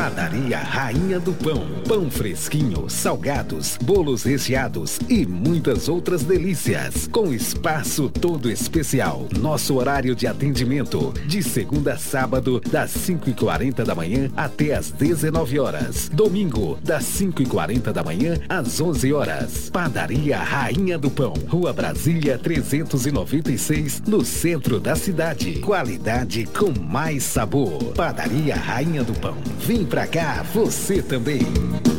Padaria Rainha do Pão. Pão fresquinho, salgados, bolos recheados e muitas outras delícias. Com espaço todo especial. Nosso horário de atendimento de segunda a sábado, das 5h40 da manhã até as 19 horas. Domingo, das 5h40 da manhã às 11 horas. Padaria Rainha do Pão. Rua Brasília 396, no centro da cidade. Qualidade com mais sabor. Padaria Rainha do Pão. Vem pra cá, você também.